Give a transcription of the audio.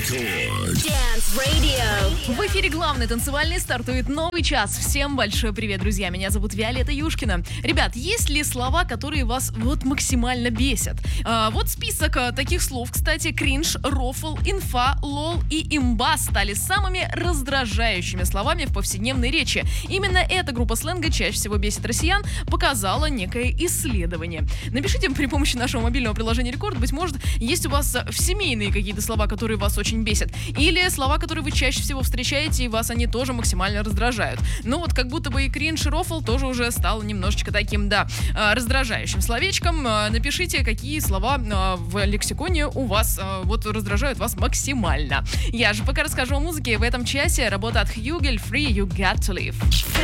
Dance Radio. В эфире главный танцевальный, стартует новый час. Всем большой привет, друзья. Меня зовут Виолетта Юшкина. Ребят, есть ли слова, которые вас вот максимально бесят? Вот список таких слов, кстати. Кринж, рофл, инфа, лол и имба стали самыми раздражающими словами в повседневной речи. Именно эта группа сленга чаще всего бесит россиян, показала некое исследование. Напишите при помощи нашего мобильного приложения Рекорд, быть может, есть у вас семейные какие-то слова, которые вас очень бесят, или слова, которые вы чаще всего встречаете, и вас они тоже максимально раздражают. Ну вот как будто бы и кринж, и рофл тоже уже стал немножечко таким, да, раздражающим словечком. Напишите, какие слова в лексиконе у вас вот раздражают вас максимально. Я же пока расскажу о музыке в этом часе. Работа от Хьюгель, Free You Got To Live.